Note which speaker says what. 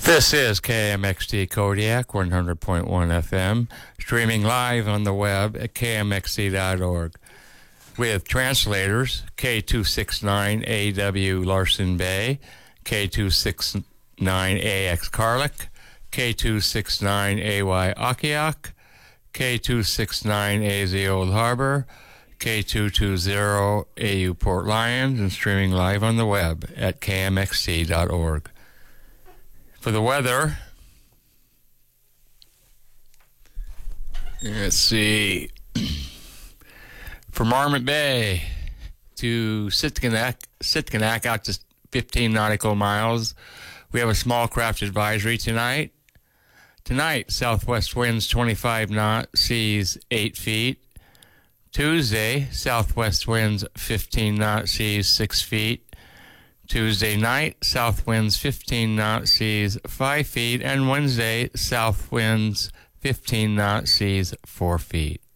Speaker 1: This is KMXT Kodiak 100.1 FM, streaming live on the web at kmxt.org with translators K269AW Larson Bay, K269AX Carlick, K269AY Akiak, K269AZ Old Harbor, K220 AU Port Lions, and streaming live on the web at kmxt.org. For the weather, let's see, from Marmot Bay to Sitkinak out to 15 nautical miles, we have a small craft advisory tonight. Tonight, southwest winds 25 knots, seas 8 feet. Tuesday, southwest winds 15 knots, seas 6 feet. Tuesday night, south winds 15 knots, seas 5 feet. And Wednesday, south winds 15 knots, seas 4 feet.